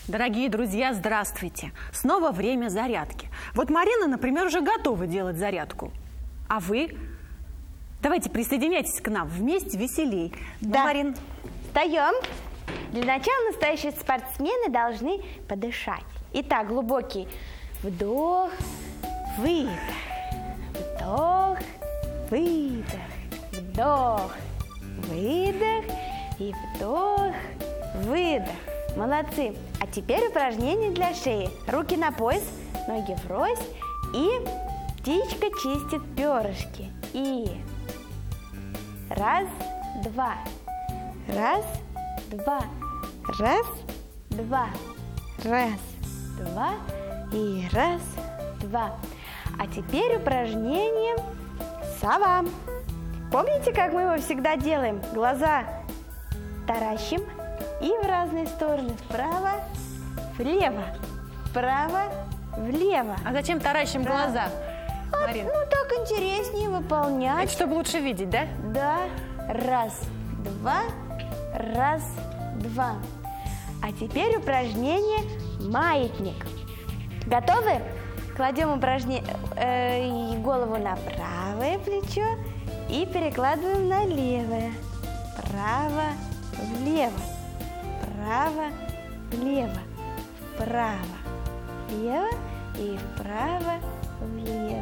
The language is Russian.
Дорогие друзья, здравствуйте! Снова время зарядки. Вот Марина, например, уже готова делать зарядку. А вы? Давайте присоединяйтесь к нам, вместе веселей. Да. Марин. Встаем. Для начала настоящие спортсмены должны подышать. Итак, глубокий вдох, выдох, вдох, выдох, вдох, выдох и вдох, выдох. Молодцы. А теперь упражнение для шеи. Руки на пояс, ноги врозь. И птичка чистит перышки. И раз, два. Раз, два. Раз, два. Раз, два. И раз, два. А теперь упражнение сова. Помните, как мы его всегда делаем? Глаза таращим и в разные стороны. Вправо, влево. Вправо, влево. А зачем таращим глаза, Марин? Ну, так интереснее выполнять. Это чтобы лучше видеть, да? Да. Раз, два. Раз, два. А теперь упражнение маятник. Готовы? Кладем голову на правое плечо и перекладываем на левое. Право, влево. Право, влево. Вправо, влево и вправо, влево.